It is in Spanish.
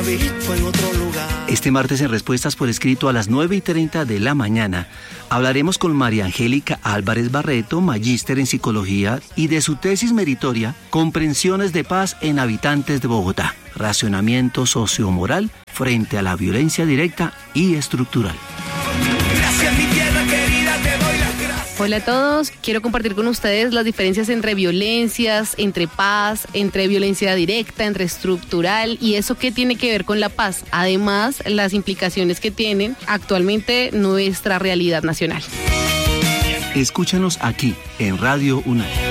Este martes en Respuestas por Escrito a las 9:30 de la mañana hablaremos con María Angélica Álvarez Barreto, magíster en Psicología, y de su tesis meritoria Comprensiones de Paz en Habitantes de Bogotá, racionamiento sociomoral frente a la violencia directa y estructural. Gracias, mi tierra querida, te doy las gracias. Hola a todos, quiero compartir con ustedes las diferencias entre violencias, entre paz, entre violencia directa, entre estructural y eso que tiene que ver con la paz. Además, las implicaciones que tienen actualmente nuestra realidad nacional. Escúchanos aquí en Radio UNAM.